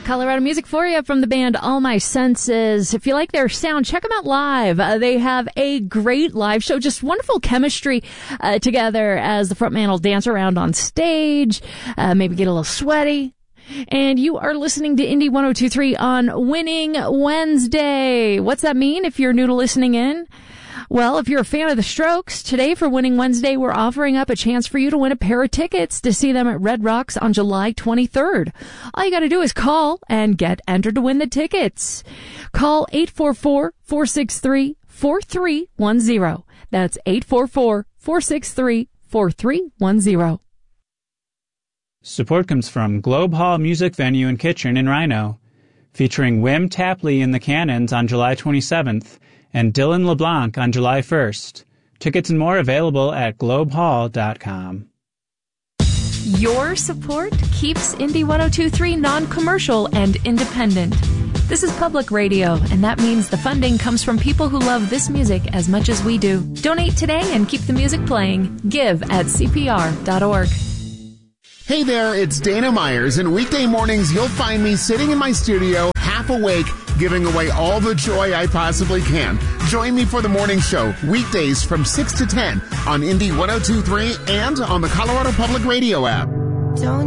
Colorado music for you from the band All My Senses. If you like their sound, check them out live. They have a great live show, just wonderful chemistry together as the frontman will dance around on stage, maybe get a little sweaty. And you are listening to Indie 102.3 on Winning Wednesday. What's that mean if you're new to listening in? Well, if you're a fan of the Strokes, today for Winning Wednesday, we're offering up a chance for you to win a pair of tickets to see them at Red Rocks on July 23rd. All you got to do is call and get entered to win the tickets. Call 844-463-4310. That's 844-463-4310. Support comes from Globe Hall Music Venue in Kitchen in Rhino, featuring Wim Tapley and the Cannons on July 27th and Dylan LeBlanc on July 1st. Tickets and more available at globehall.com. Your support keeps Indie 102.3 non-commercial and independent. This is public radio, and that means the funding comes from people who love this music as much as we do. Donate today and keep the music playing. Give at CPR.org. Hey there, it's Dana Myers, and weekday mornings you'll find me sitting in my studio, half awake, giving away all the joy I possibly can. Join me for the morning show, weekdays from 6 to 10 on Indie 102.3 and on the Colorado Public Radio app.